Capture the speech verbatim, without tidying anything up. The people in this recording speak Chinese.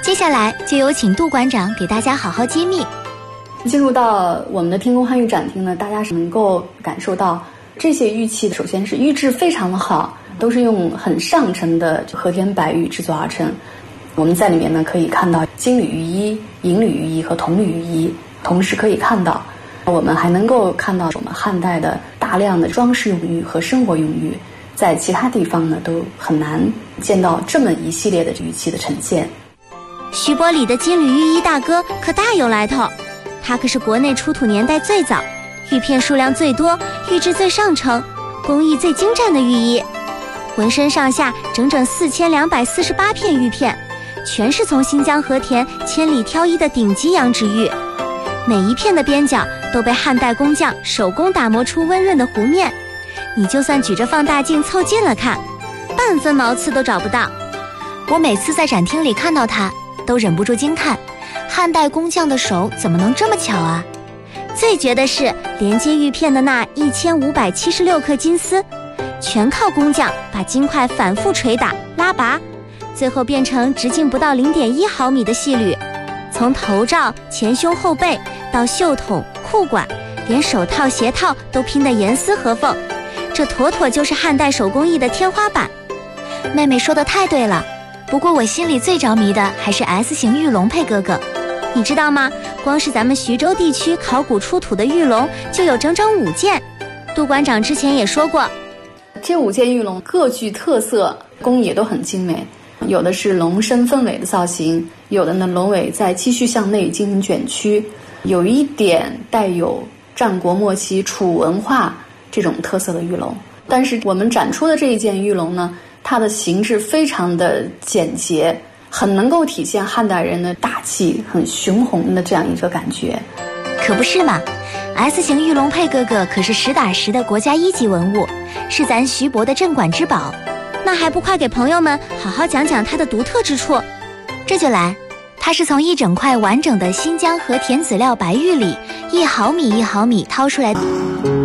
接下来就有请杜馆长给大家好好揭秘。 进入到我们的天宫汉玉展厅呢，大家是能够感受到这些玉器，首先是玉质非常的好，都是用很上乘的和田白玉制作而成。我们在里面呢可以看到金缕玉衣、银缕玉衣和铜缕玉衣，同时可以看到我们还能够看到我们汉代的大量的装饰用玉和生活用玉，在其他地方呢都很难见到这么一系列的玉器的呈现。 徐伯里的金缕玉衣大哥可大有来头，它可是国内出土年代最早、玉片数量最多、玉质最上乘、工艺最精湛的玉衣。浑身上下整整四千两百四十八片玉片，全是从新疆和田千里挑一的顶级羊脂玉，每一片的边角都被汉代工匠手工打磨出温润的弧面，你就算举着放大镜凑近了看，半分毛刺都找不到。我每次在展厅里看到它，都忍不住惊叹，汉代工匠的手怎么能这么巧啊？最绝的是连接玉片的那一千五百七十六克金丝，全靠工匠把金块反复捶打拉拔，最后变成直径不到 零点一毫米的细缕，从头罩、前胸后背到袖筒、裤管，连手套、鞋套都拼得严丝合缝，这妥妥就是汉代手工艺的天花板。妹妹说的太对了，不过我心里最着迷的还是 S 型玉龙佩哥哥，你知道吗？光是咱们徐州地区考古出土的玉龙就有整整五件。杜馆长之前也说过， 这五件玉龙各具特色，工艺也都很精美，有的是龙身凤尾的造型，有的呢龙尾在继续向内进行卷曲，有一点带有战国末期楚文化这种特色的玉龙。但是我们展出的这一件玉龙呢，它的形制非常的简洁，很能够体现汉代人的大气，很雄宏的这样一个感觉。 可不是嘛， S 型玉龙佩哥哥可是实打实的国家一级文物，是咱徐博的镇馆之宝，那还不快给朋友们好好讲讲它的独特之处？这就来，它是从一整块完整的新疆和田籽料白玉里一毫米一毫米掏出来的。